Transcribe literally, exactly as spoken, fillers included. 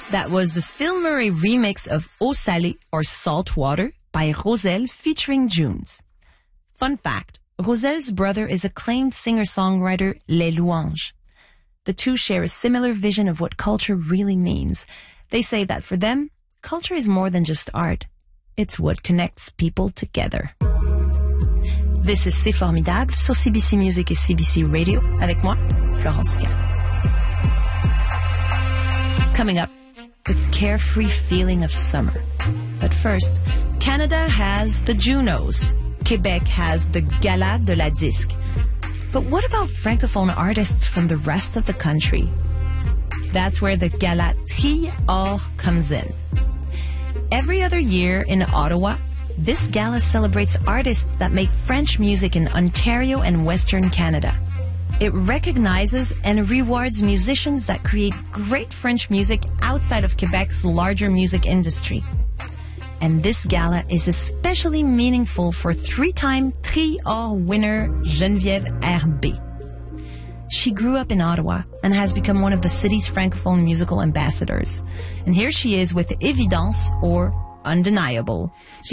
That was the Phil Murray remix of Eau Salée or Salt Water by Roselle featuring Junes. Fun fact, Roselle's brother is acclaimed singer-songwriter Les Louanges. The two share a similar vision of what culture really means. They say that for them, culture is more than just art. It's what connects people together. This is C'est Formidable sur C B C Music et C B C Radio avec moi, Florence Gall. Coming up, the carefree feeling of summer. But first, Canada has the Junos. Quebec has the Gala de la Disque. But what about francophone artists from the rest of the country? That's where the Gala Tri-Or comes in. Every other year in Ottawa, this gala celebrates artists that make French music in Ontario and Western Canada. It recognizes and rewards musicians that create great French music outside of Quebec's larger music industry. And this gala is especially meaningful for three-time Tri-Or winner Geneviève Herbé. She grew up in Ottawa and has become one of the city's francophone musical ambassadors. And here she is with Évidence, or Undeniable.